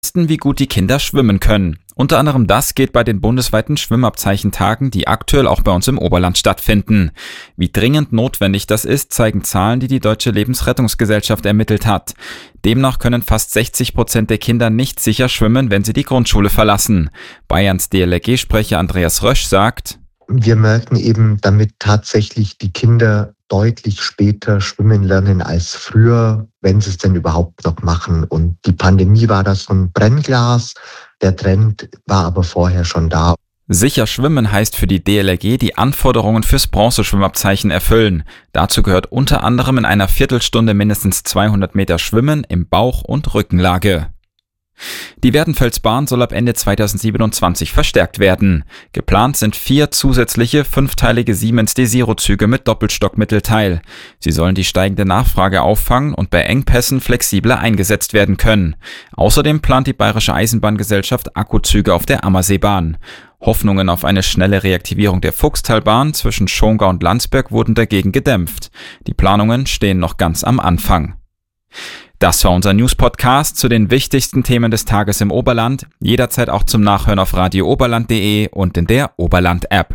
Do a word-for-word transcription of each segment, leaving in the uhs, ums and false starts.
Wie gut die Kinder schwimmen können. Unter anderem das geht bei den bundesweiten Schwimmabzeichentagen, die aktuell auch bei uns im Oberland stattfinden. Wie dringend notwendig das ist, zeigen Zahlen, die die Deutsche Lebensrettungsgesellschaft ermittelt hat. Demnach können fast sechzig Prozent der Kinder nicht sicher schwimmen, wenn sie die Grundschule verlassen. Bayerns D L R G-Sprecher Andreas Rösch sagt: Wir merken eben damit tatsächlich die Kinder deutlich später schwimmen lernen als früher, wenn sie es denn überhaupt noch machen. Und die Pandemie war da so ein Brennglas. Der Trend war aber vorher schon da. Sicher schwimmen heißt für die D L R G die Anforderungen fürs Bronzeschwimmabzeichen erfüllen. Dazu gehört unter anderem in einer Viertelstunde mindestens zweihundert Meter Schwimmen im Bauch- und Rückenlage. Die Werdenfelsbahn soll ab Ende zweitausendsiebenundzwanzig verstärkt werden. Geplant sind vier zusätzliche fünfteilige Siemens Desiro-Züge mit Doppelstockmittelteil. Sie sollen die steigende Nachfrage auffangen und bei Engpässen flexibler eingesetzt werden können. Außerdem plant die Bayerische Eisenbahngesellschaft Akkuzüge auf der Ammerseebahn. Hoffnungen auf eine schnelle Reaktivierung der Fuchstalbahn zwischen Schongau und Landsberg wurden dagegen gedämpft. Die Planungen stehen noch ganz am Anfang. Das war unser News-Podcast zu den wichtigsten Themen des Tages im Oberland. Jederzeit auch zum Nachhören auf radio oberland punkt de und in der Oberland-App.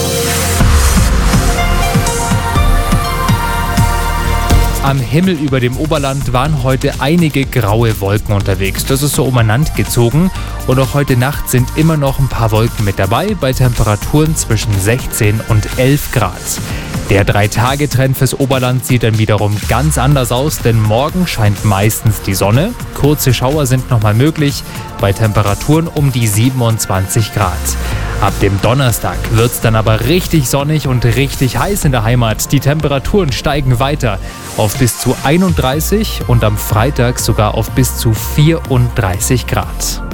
Am Himmel über dem Oberland waren heute einige graue Wolken unterwegs. Das ist so umeinander gezogen. Und auch heute Nacht sind immer noch ein paar Wolken mit dabei, bei Temperaturen zwischen sechzehn und elf Grad. Der Drei-Tage-Trend fürs Oberland sieht dann wiederum ganz anders aus, denn morgen scheint meistens die Sonne. Kurze Schauer sind nochmal möglich, bei Temperaturen um die siebenundzwanzig Grad. Ab dem Donnerstag wird es dann aber richtig sonnig und richtig heiß in der Heimat. Die Temperaturen steigen weiter auf bis zu einunddreißig und am Freitag sogar auf bis zu vierunddreißig Grad.